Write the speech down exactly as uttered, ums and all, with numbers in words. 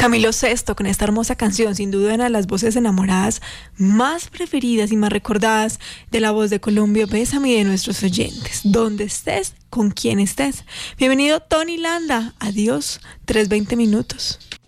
Camilo Sesto con esta hermosa canción, sin duda una de las voces enamoradas más preferidas y más recordadas de La Voz de Colombia, Bésame, y de nuestros oyentes. Donde estés, con quien estés. Bienvenido Tony Landa. Adiós, trescientos veinte minutos.